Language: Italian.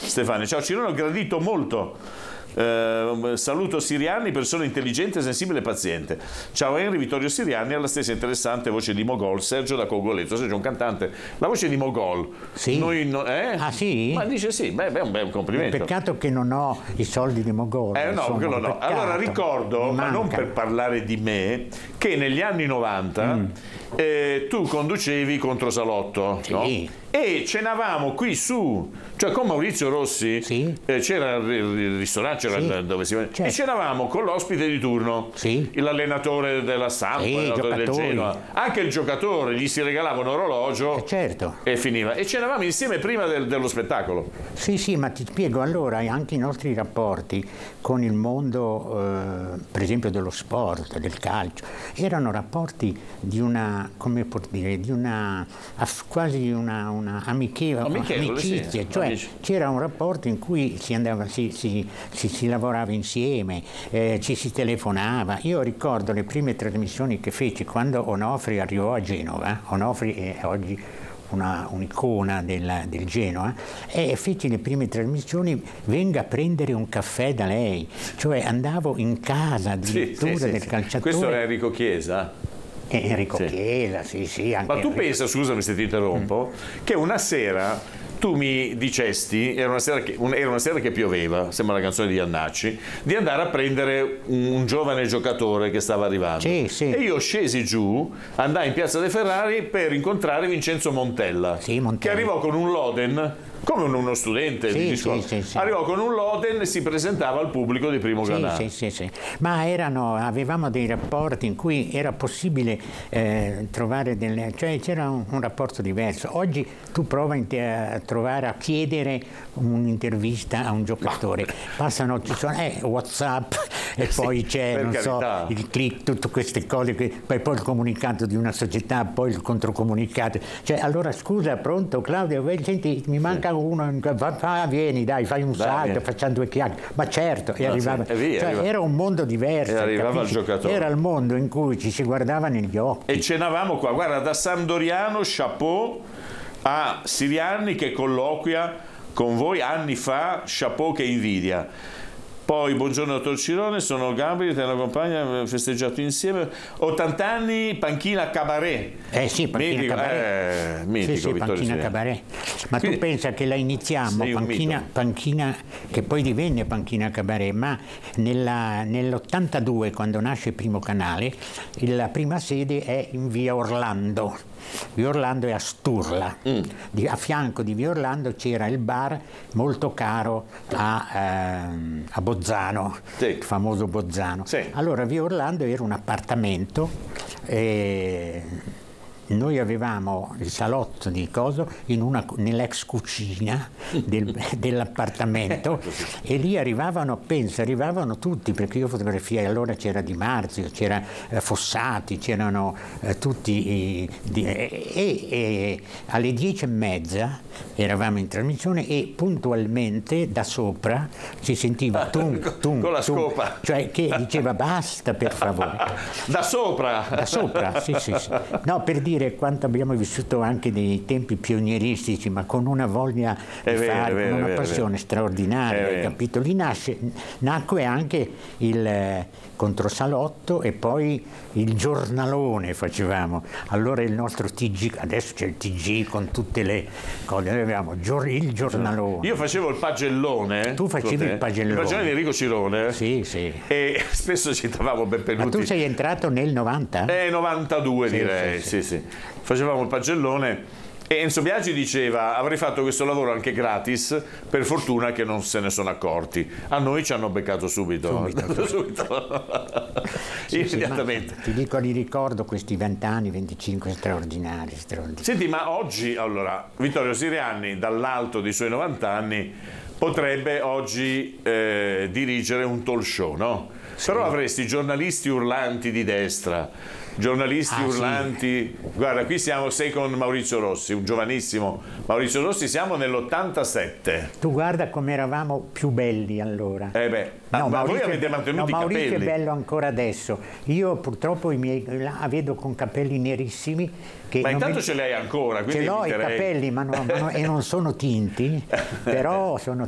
Stefania. Ciao Cirone, ho gradito molto. Saluto Siriani, persona intelligente, sensibile e paziente. Ciao Henry, Vittorio Siriani, ha la stessa interessante voce di Mogol. Sergio da Cogoleto. Sergio è un cantante, la voce di Mogol. Sì. Ah sì? Ma dice sì, beh, è un bel complimento. Peccato che non ho i soldi di Mogol. No, quello no. Allora ricordo, ma non per parlare di me, che negli anni 90 tu conducevi Controsalotto, sì, no? E cenavamo qui su, cioè con Maurizio Rossi, sì, c'era il ristorante, c'era sì, dove si certo, e cenavamo con l'ospite di turno, sì, l'allenatore della Samp, sì, l'allenatore del Genoa, anche il giocatore, gli si regalava un orologio, certo, e finiva. E cenavamo insieme prima dello spettacolo. Sì, sì, ma ti spiego, allora anche i nostri rapporti con il mondo, per esempio dello sport, del calcio, erano rapporti di una, come posso dire, di una quasi una amicizia, sì, cioè amici. c'era un rapporto in cui si andava, si lavorava insieme, ci si telefonava. Io ricordo le prime trasmissioni che feci quando Onofri arrivò a Genova. Onofri è oggi un'icona del Genoa, e feci le prime trasmissioni, venga a prendere un caffè da lei, cioè andavo in casa addirittura del calciatore. Questo era Enrico Chiesa? Enrico Chiesa, sì, anche. Ma tu pensa, scusami se ti interrompo, che una sera tu mi dicesti, era una sera che pioveva, sembra una canzone di Iannacci, di andare a prendere un giovane giocatore che stava arrivando. Sì. E io scesi giù, andai in Piazza dei Ferrari per incontrare Vincenzo Montella, che arrivò con un Loden, come uno studente di scuola. Sì. Arrivò con un Loden e si presentava al pubblico di Primo Granà. Sì. Ma avevamo dei rapporti in cui era possibile trovare cioè c'era un rapporto diverso. Oggi tu prova a chiedere un'intervista a un giocatore, ci sono WhatsApp e poi c'è il click, tutte queste cose, poi il comunicato di una società, poi il controcomunicato. Cioè, allora scusa, pronto Claudio, senti, mi manca uno, vieni, dai, fai un salto, facciamo due chiacchiere. Ma certo, arrivava, era un mondo diverso. E arrivava il giocatore. Era il mondo in cui ci si guardava negli occhi. E cenavamo qua, guarda, da Sampdoriano, chapeau, a Siriani che colloquia con voi anni fa, chapeau che invidia. Poi, buongiorno dottor Cirone, sono Gabriele, te la compagna, abbiamo festeggiato insieme. 80 anni, panchina cabaret. Sì, panchina cabaret. Mitico, panchina cabaret. Ma tu pensa che la iniziamo, panchina, che poi divenne panchina cabaret, ma nell'82, quando nasce il primo canale, la prima sede è in via Orlando. Via Orlando è a Sturla. A fianco di Via Orlando c'era il bar molto caro a Bozzano, il famoso Bozzano. Allora Via Orlando era un appartamento, noi avevamo il salotto di coso nell'ex cucina dell'appartamento e lì arrivavano tutti, perché io fotografiai, allora c'era Di Marzio, c'era Fossati, c'erano tutti e alle 10:30 eravamo in trasmissione e puntualmente da sopra si sentiva tum con la scopa, cioè che diceva basta per favore. Da sopra, sì. No, per dire quanto abbiamo vissuto anche dei tempi pionieristici, ma con una voglia di fare, con una passione straordinaria, hai capito? Lì nacque anche il Controsalotto e poi il giornalone facevamo. Allora il nostro TG, adesso c'è il TG con tutte le cose, noi avevamo il giornalone. Io facevo il pagellone. Tu facevi il pagellone. Il pagellone di Enrico Cirone. Sì. E spesso citavamo Benvenuti. Ma tu sei entrato nel 90? 92 direi, sì. Facevamo il pagellone e Enzo Biagi diceva: avrei fatto questo lavoro anche gratis, per fortuna che non se ne sono accorti. A noi ci hanno beccato subito. Immediatamente. Ti dico, li ricordo questi 20 anni, 25 straordinari. Senti, ma oggi, allora, Vittorio Siriani, dall'alto dei suoi 90 anni, potrebbe oggi dirigere un talk show, no? Però avresti giornalisti urlanti di destra, giornalisti urlanti. Guarda, qui sei con Maurizio Rossi, un giovanissimo Maurizio Rossi, siamo nell'87. Tu guarda come eravamo più belli allora. Ma voi avete mantenuto i capelli. Maurizio è bello ancora adesso. Io purtroppo i miei vedo con capelli nerissimi. Ma intanto ce l'hai ancora, quindi ce l'ho i capelli, e non sono tinti, però sono